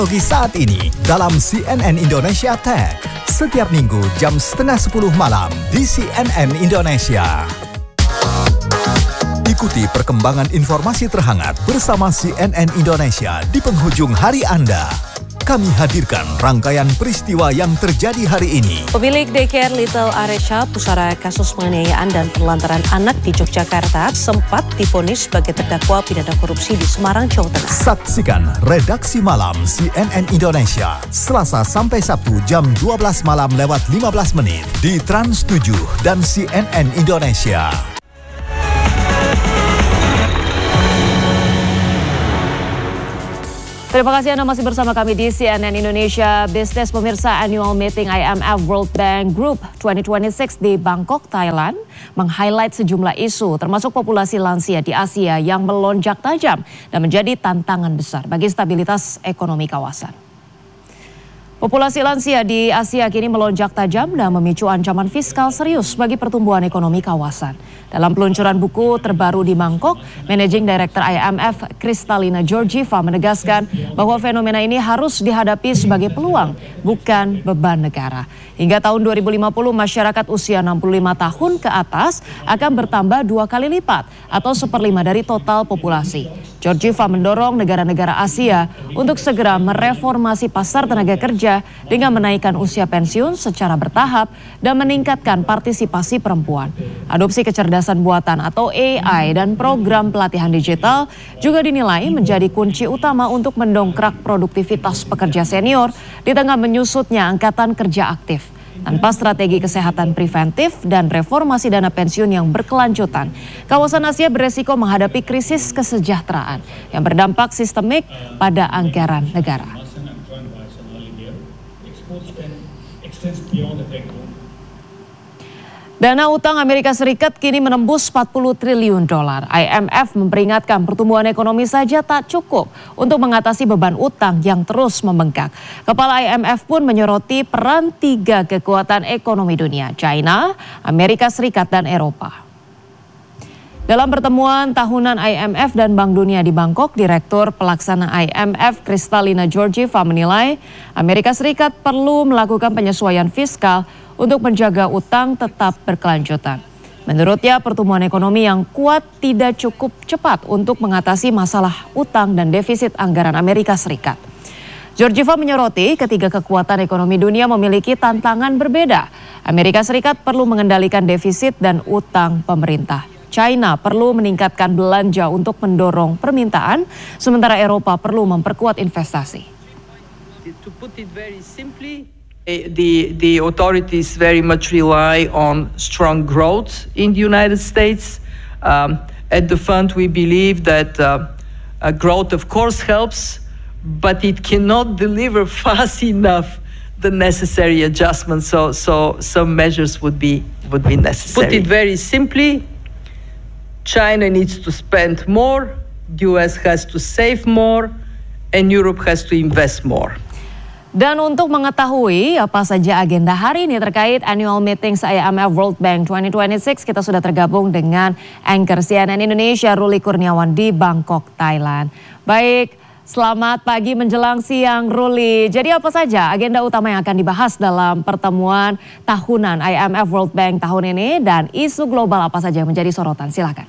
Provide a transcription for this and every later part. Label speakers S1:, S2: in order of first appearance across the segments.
S1: Teknologi saat ini dalam CNN Indonesia Tech. Setiap minggu jam 9:30 malam di CNN Indonesia. Ikuti perkembangan informasi terhangat bersama CNN Indonesia di penghujung hari Anda. Kami hadirkan rangkaian peristiwa yang terjadi hari ini.
S2: Pemilik daycare Little Aresha, pusara kasus penganiayaan dan penelantaran anak di Yogyakarta, sempat divonis sebagai terdakwa pidana korupsi di Semarang, Jawa Tengah.
S1: Saksikan Redaksi Malam CNN Indonesia, Selasa sampai Sabtu jam 12 malam lewat 15 menit di Trans 7 dan CNN Indonesia.
S2: Terima kasih Anda masih bersama kami di CNN Indonesia Business. Pemirsa, annual meeting IMF World Bank Group 2026 di Bangkok, Thailand meng-highlight sejumlah isu termasuk populasi lansia di Asia yang melonjak tajam dan menjadi tantangan besar bagi stabilitas ekonomi kawasan. Populasi lansia di Asia kini melonjak tajam dan memicu ancaman fiskal serius bagi pertumbuhan ekonomi kawasan. Dalam peluncuran buku terbaru di Bangkok, Managing Director IMF Kristalina Georgieva menegaskan bahwa fenomena ini harus dihadapi sebagai peluang, bukan beban negara. Hingga tahun 2050, masyarakat usia 65 tahun ke atas akan bertambah 2 kali lipat atau 1/5 dari total populasi. Georgieva mendorong negara-negara Asia untuk segera mereformasi pasar tenaga kerja dengan menaikkan usia pensiun secara bertahap dan meningkatkan partisipasi perempuan. Adopsi kecerdasan buatan atau AI dan program pelatihan digital juga dinilai menjadi kunci utama untuk mendongkrak produktivitas pekerja senior di tengah menyusutnya angkatan kerja aktif. Tanpa strategi kesehatan preventif dan reformasi dana pensiun yang berkelanjutan, kawasan Asia beresiko menghadapi krisis kesejahteraan yang berdampak sistemik pada anggaran negara. Dana utang Amerika Serikat kini menembus 40 triliun dolar. IMF memperingatkan pertumbuhan ekonomi saja tak cukup untuk mengatasi beban utang yang terus membengkak. Kepala IMF pun menyoroti peran 3 kekuatan ekonomi dunia, China, Amerika Serikat, dan Eropa. Dalam pertemuan tahunan IMF dan Bank Dunia di Bangkok, Direktur Pelaksana IMF Kristalina Georgieva menilai Amerika Serikat perlu melakukan penyesuaian fiskal untuk menjaga utang tetap berkelanjutan. Menurutnya, pertumbuhan ekonomi yang kuat tidak cukup cepat untuk mengatasi masalah utang dan defisit anggaran Amerika Serikat. Georgieva menyoroti ketiga kekuatan ekonomi dunia memiliki tantangan berbeda. Amerika Serikat perlu mengendalikan defisit dan utang pemerintah. China perlu meningkatkan belanja untuk mendorong permintaan, sementara Eropa perlu memperkuat investasi.
S3: To put it very simply, the authorities very much rely on strong growth in the United States. At the fund, we believe that growth, of course, helps, but it cannot deliver fast enough the necessary adjustments. So some measures would be necessary. Put it very simply, China needs to spend more, the US has to save more, and Europe has to invest more.
S2: Dan untuk mengetahui apa saja agenda hari ini terkait annual meetings IMF World Bank 2026, kita sudah tergabung dengan anchor CNN Indonesia Ruli Kurniawan di Bangkok, Thailand. Baik, selamat pagi menjelang siang Ruli. Jadi apa saja agenda utama yang akan dibahas dalam pertemuan tahunan IMF World Bank tahun ini dan isu global apa saja yang menjadi sorotan? Silakan.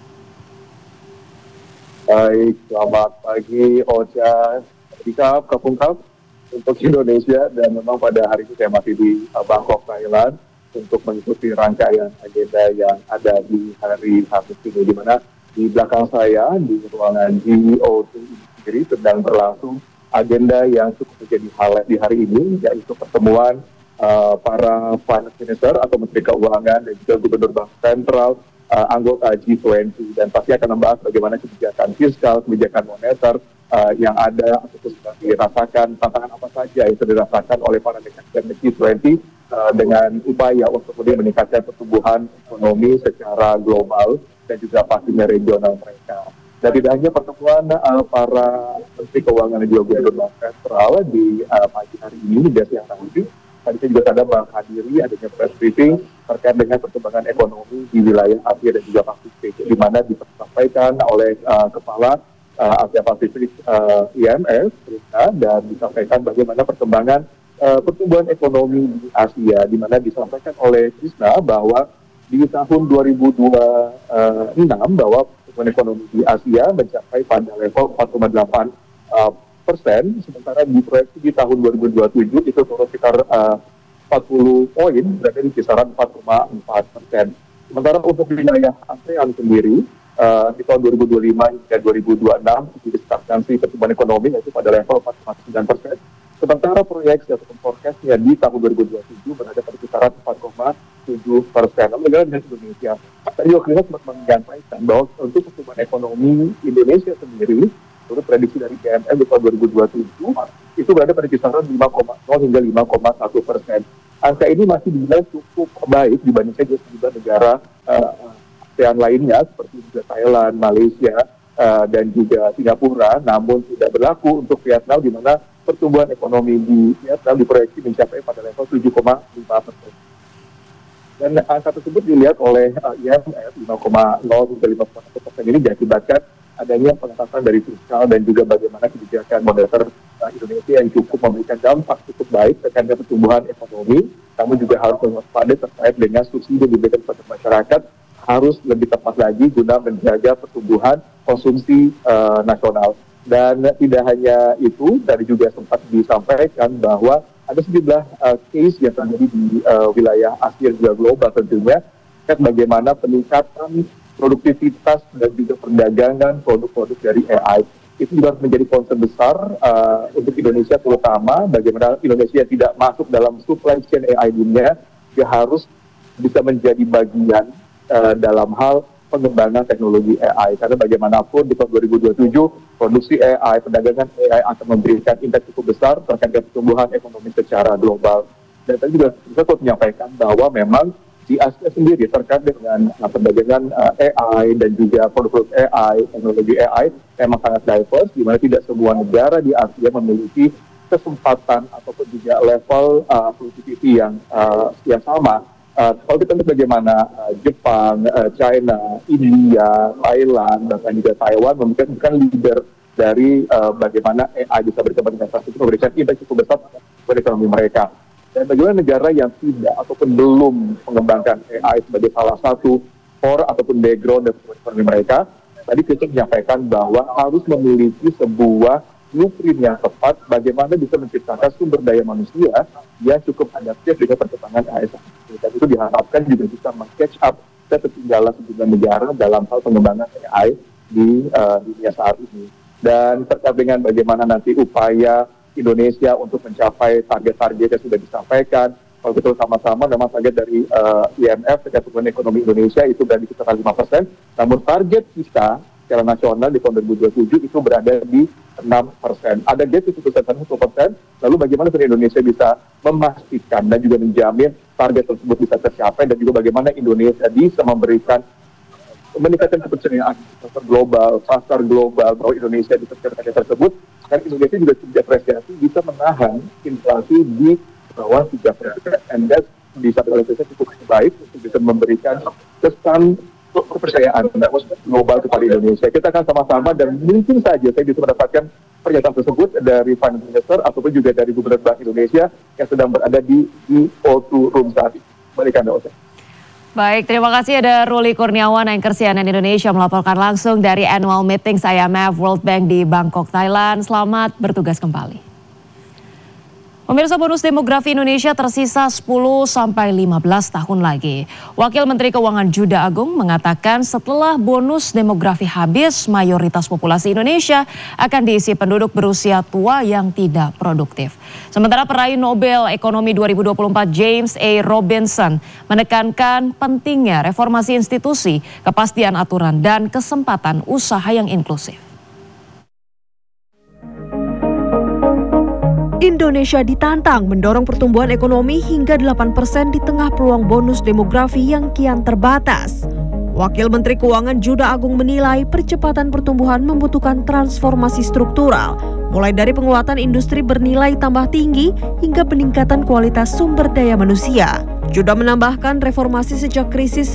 S4: Baik, selamat pagi Ocha, Dikap, Kapungkap untuk Indonesia, dan memang pada hari ini saya masih di Bangkok, Thailand untuk mengikuti rangkaian agenda yang ada di hari Sabtu ini, di mana di belakang saya di ruangan GOT sendiri sedang berlangsung agenda yang cukup menjadi highlight di hari ini, yaitu pertemuan para finance minister atau menteri keuangan dan juga gubernur bank sentral, anggota G20, dan pasti akan membahas bagaimana kebijakan fiskal, kebijakan moneter yang ada atau sedang dirasakan, tantangan apa saja yang sudah dirasakan oleh para negara G20 dengan upaya untuk kemudian meningkatkan pertumbuhan ekonomi secara global dan juga pastinya regional mereka. Dan tidak hanya pertemuan para menteri keuangan dan juga gubernur bank sentral di pagi hari ini, di siang tadi, tadi saya juga ada menghadiri adanya press briefing terkait dengan perkembangan ekonomi di wilayah Asia dan juga Pasifik, di mana disampaikan oleh kepala Asia Pasifik IMF dan disampaikan bagaimana perkembangan pertumbuhan ekonomi di Asia, di mana disampaikan oleh Krishna bahwa di tahun 2026 bahwa pertumbuhan ekonomi di Asia mencapai pada level 4,8%, sementara di proyeksi di tahun 2027 itu turun sekitar 40 poin, berada di kisaran 4,4%. Sementara untuk wilayah ASEAN sendiri, di tahun 2025 hingga 2026 distagnasi pertumbuhan ekonomi yaitu pada level 4,9%. Sementara proyeksi ataupun forecast-nya di tahun 2027 berada pada kisaran 4,7%. Lalu dengan Indonesia, tadi kita sempat menyampaikan bahwa untuk pertumbuhan ekonomi Indonesia sendiri, menurut prediksi dari IMF di tahun 2027 itu berada pada kisaran 5,0 hingga 5,1%. Angka ini masih dinilai cukup baik dibandingkan dengan sejumlah negara ASEAN lainnya seperti juga Thailand, Malaysia, dan juga Singapura, namun tidak berlaku untuk Vietnam di mana pertumbuhan ekonomi di Vietnam diproyeksi mencapai pada level 7,5%. Dan angka tersebut dilihat oleh IMF 5,0 hingga 5,1% ini diakibatkan adanya pengetatan dari fiskal dan juga bagaimana kebijakan moneter Indonesia yang cukup memberikan dampak cukup baik terkait pertumbuhan ekonomi, namun juga harus waspada terkait dengan subsidi yang diberikan kepada masyarakat harus lebih tepat lagi guna menjaga pertumbuhan konsumsi nasional. Dan tidak hanya itu, tadi juga sempat disampaikan bahwa ada sejumlah case yang terjadi di wilayah Asia dan juga global tentunya, terkait bagaimana peningkatan produktivitas dan juga perdagangan produk-produk dari AI. Itu juga menjadi concern besar untuk Indonesia, terutama bagaimana Indonesia tidak masuk dalam supply chain AI dunia, dia harus bisa menjadi bagian dalam hal pengembangan teknologi AI. Karena bagaimanapun di tahun 2027, produksi AI, perdagangan AI akan memberikan impact cukup besar terkait pertumbuhan ekonomi secara global. Dan tadi juga kita menyampaikan bahwa memang di Asia sendiri terkait dengan perdagangan AI dan juga produk-produk AI, teknologi AI memang sangat diverse, di mana tidak semua negara di Asia memiliki kesempatan ataupun juga level productivity yang sama. Kalau kita lihat bagaimana Jepang, China, India, Thailand, bahkan juga Taiwan bukan leader dari bagaimana AI bisa berkembang dengan infrastruktur, memberikan impact cukup besar pada ekonomi mereka. Dan bagaimana negara yang tidak ataupun belum mengembangkan AI sebagai salah satu core ataupun background dari ekonomi mereka, tadi kita menyampaikan bahwa harus memiliki sebuah blueprint yang tepat bagaimana bisa menciptakan sumber daya manusia yang cukup adaptif dengan perkembangan AI. Dan itu diharapkan juga bisa meng-catch up ketertinggalan sejumlah negara dalam hal pengembangan AI di dunia saat ini. Dan terkait dengan bagaimana nanti upaya Indonesia untuk mencapai target-target yang sudah disampaikan, kalau kita sama-sama memang target dari IMF terkait pertumbuhan ekonomi Indonesia itu berada di sekitar 5%, namun target kita secara nasional di tahun 2027 itu berada di 6%. Ada gap itu sebesar 1%, lalu bagaimana Indonesia bisa memastikan dan juga menjamin target tersebut bisa tercapai, dan juga bagaimana Indonesia bisa memberikan meningkatkan kepercayaan pasar global bahwa Indonesia bisa tercapai target tersebut, dan Indonesia juga diapresiasi bisa menahan inflasi di bawah 3%, and that bisa berhasil cukup baik untuk bisa memberikan kesan kepercayaan global kepada Indonesia. Kita akan sama-sama, dan mungkin saja saya bisa mendapatkan pernyataan tersebut dari Finance Minister ataupun juga dari Gubernur Bank Indonesia yang sedang berada di O2 Room saat ini. Balik Anda, Oce.
S2: Baik, terima kasih. Ada Ruli Kurniawan, anchor CNN Indonesia melaporkan langsung dari annual meeting IMF World Bank di Bangkok, Thailand. Selamat bertugas kembali. Pemirsa, bonus demografi Indonesia tersisa 10-15 tahun lagi. Wakil Menteri Keuangan Juda Agung mengatakan setelah bonus demografi habis, mayoritas populasi Indonesia akan diisi penduduk berusia tua yang tidak produktif. Sementara peraih Nobel Ekonomi 2024 James A. Robinson menekankan pentingnya reformasi institusi, kepastian aturan, dan kesempatan usaha yang inklusif.
S5: Indonesia ditantang mendorong pertumbuhan ekonomi hingga 8% di tengah peluang bonus demografi yang kian terbatas. Wakil Menteri Keuangan Juda Agung menilai percepatan pertumbuhan membutuhkan transformasi struktural, mulai dari penguatan industri bernilai tambah tinggi hingga peningkatan kualitas sumber daya manusia. Judah menambahkan reformasi sejak krisis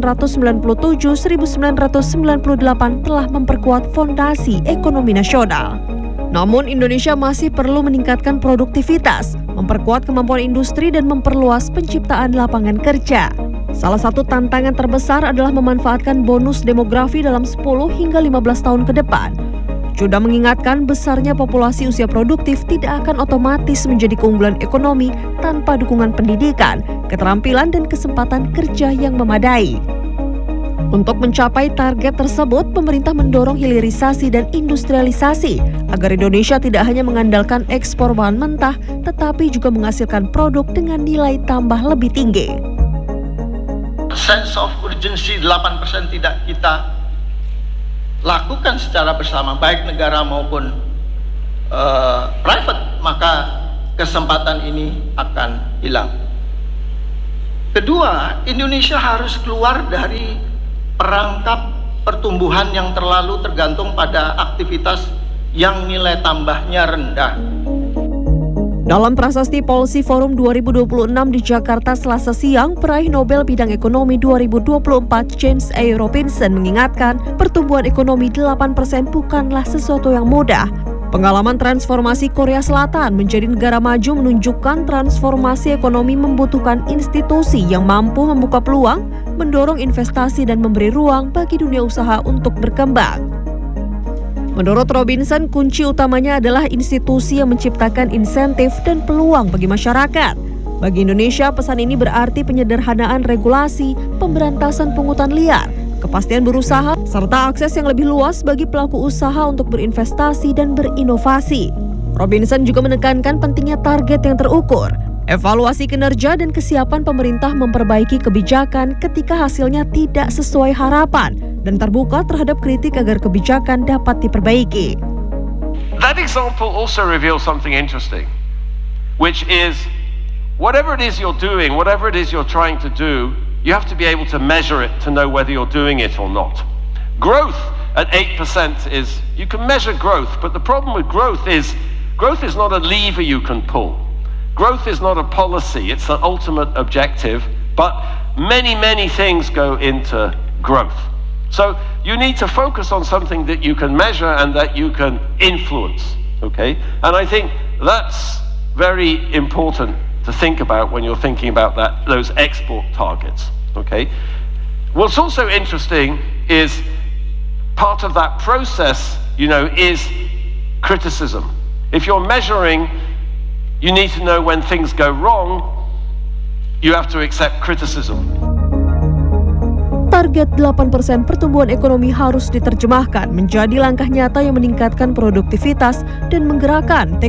S5: 1997-1998 telah memperkuat fondasi ekonomi nasional. Namun Indonesia masih perlu meningkatkan produktivitas, memperkuat kemampuan industri dan memperluas penciptaan lapangan kerja. Salah satu tantangan terbesar adalah memanfaatkan bonus demografi dalam 10 hingga 15 tahun ke depan. Judah mengingatkan besarnya populasi usia produktif tidak akan otomatis menjadi keunggulan ekonomi tanpa dukungan pendidikan, keterampilan dan kesempatan kerja yang memadai. Untuk mencapai target tersebut, pemerintah mendorong hilirisasi dan industrialisasi agar Indonesia tidak hanya mengandalkan ekspor bahan mentah, tetapi juga menghasilkan produk dengan nilai tambah lebih tinggi.
S6: Sense of urgency 8% tidak kita lakukan secara bersama, baik negara maupun private, maka kesempatan ini akan hilang. Kedua, Indonesia harus keluar dari perangkap pertumbuhan yang terlalu tergantung pada aktivitas yang nilai tambahnya rendah.
S5: Dalam prasasti Policy Forum 2026 di Jakarta Selasa siang, peraih Nobel bidang ekonomi 2024 James A. Robinson mengingatkan pertumbuhan ekonomi 8% bukanlah sesuatu yang mudah. Pengalaman transformasi Korea Selatan menjadi negara maju menunjukkan transformasi ekonomi membutuhkan institusi yang mampu membuka peluang, mendorong investasi dan memberi ruang bagi dunia usaha untuk berkembang. Menurut Robinson, kunci utamanya adalah institusi yang menciptakan insentif dan peluang bagi masyarakat. Bagi Indonesia, pesan ini berarti penyederhanaan regulasi, pemberantasan pungutan liar, kepastian berusaha, serta akses yang lebih luas bagi pelaku usaha untuk berinvestasi dan berinovasi. Robinson juga menekankan pentingnya target yang terukur, evaluasi kinerja dan kesiapan pemerintah memperbaiki kebijakan ketika hasilnya tidak sesuai harapan, dan terbuka terhadap kritik agar kebijakan dapat diperbaiki.
S7: That example also reveals something interesting, which is whatever it is you're doing, whatever it is you're trying to do, you have to be able to measure it to know whether you're doing it or not. Growth at 8% is, you can measure growth, but the problem with growth is not a lever you can pull. Growth is not a policy, it's the ultimate objective, but many things go into growth. So you need to focus on something that you can measure and that you can influence, okay? And I think that's very important to think about when you're thinking about those export targets, okay? What's also interesting is part of that process, is criticism. If you're measuring, you need to know when things go wrong, you have to accept criticism.
S5: Target 8% pertumbuhan ekonomi harus diterjemahkan menjadi langkah nyata yang meningkatkan produktivitas dan menggerakkan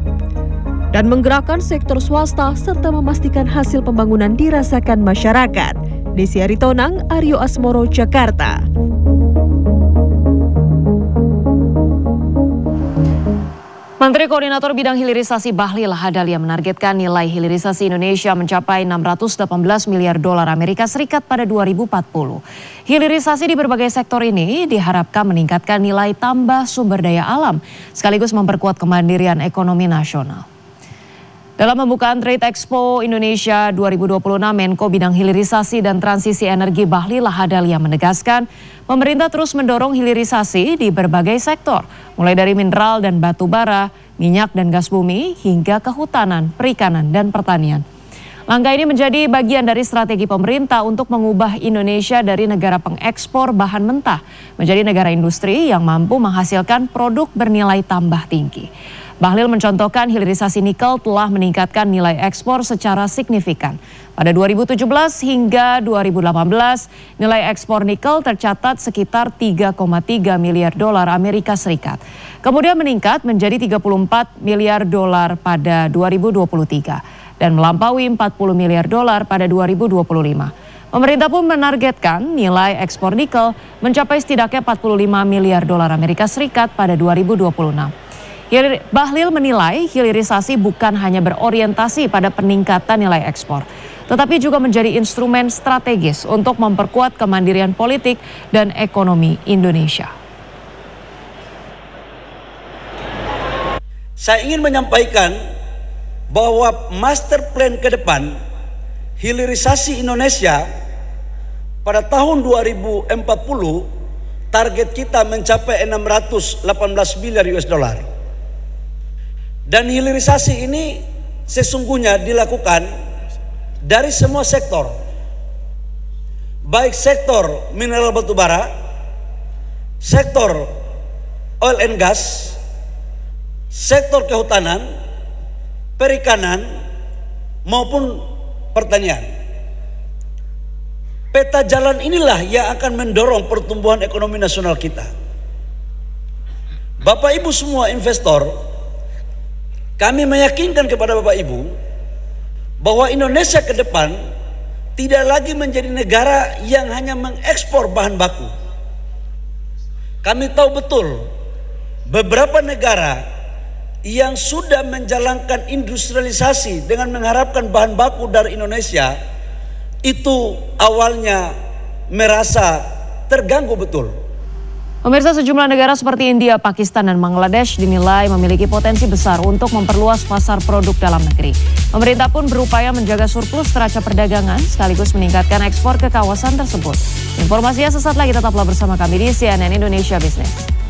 S5: sektor swasta serta memastikan hasil pembangunan dirasakan masyarakat. Desi Aritonang, Aryo Asmoro, Jakarta.
S2: Menteri Koordinator Bidang Hilirisasi Bahlil Lahadalia menargetkan nilai hilirisasi Indonesia mencapai 618 miliar dolar Amerika Serikat pada 2040. Hilirisasi di berbagai sektor ini diharapkan meningkatkan nilai tambah sumber daya alam, sekaligus memperkuat kemandirian ekonomi nasional. Dalam pembukaan Trade Expo Indonesia 2026, Menko Bidang Hilirisasi dan Transisi Energi Bahlil Lahadalia menegaskan, pemerintah terus mendorong hilirisasi di berbagai sektor, mulai dari mineral dan batu bara, minyak dan gas bumi, hingga kehutanan, perikanan, dan pertanian. Langkah ini menjadi bagian dari strategi pemerintah untuk mengubah Indonesia dari negara pengekspor bahan mentah menjadi negara industri yang mampu menghasilkan produk bernilai tambah tinggi. Bahlil mencontohkan hilirisasi nikel telah meningkatkan nilai ekspor secara signifikan. Pada 2017 hingga 2018, nilai ekspor nikel tercatat sekitar 3,3 miliar dolar Amerika Serikat. Kemudian meningkat menjadi 34 miliar dolar pada 2023 dan melampaui 40 miliar dolar pada 2025. Pemerintah pun menargetkan nilai ekspor nikel mencapai setidaknya 45 miliar dolar Amerika Serikat pada 2026. Bahlil menilai hilirisasi bukan hanya berorientasi pada peningkatan nilai ekspor, tetapi juga menjadi instrumen strategis untuk memperkuat kemandirian politik dan ekonomi Indonesia.
S8: Saya ingin menyampaikan bahwa master plan ke depan hilirisasi Indonesia pada tahun 2040 target kita mencapai 618 miliar US dollar. Dan hilirisasi ini sesungguhnya dilakukan dari semua sektor, baik sektor mineral batubara, sektor oil and gas, sektor kehutanan, perikanan, maupun pertanian. Peta jalan inilah yang akan mendorong pertumbuhan ekonomi nasional kita. Bapak Ibu semua investor, kami meyakinkan kepada Bapak Ibu bahwa Indonesia ke depan tidak lagi menjadi negara yang hanya mengekspor bahan baku. Kami tahu betul beberapa negara yang sudah menjalankan industrialisasi dengan mengharapkan bahan baku dari Indonesia itu awalnya merasa terganggu betul.
S2: Pemirsa, sejumlah negara seperti India, Pakistan, dan Bangladesh dinilai memiliki potensi besar untuk memperluas pasar produk dalam negeri. Pemerintah pun berupaya menjaga surplus neraca perdagangan sekaligus meningkatkan ekspor ke kawasan tersebut. Informasinya sesaat lagi, tetaplah bersama kami di CNN Indonesia Business.